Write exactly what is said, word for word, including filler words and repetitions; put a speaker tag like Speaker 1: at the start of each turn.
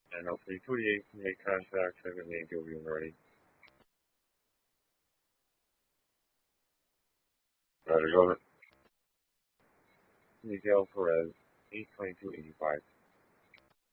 Speaker 1: And hopefully twenty-eight make contact, seven eight will be ready. Right, go. Miguel Perez, eight twenty-two eighty-five.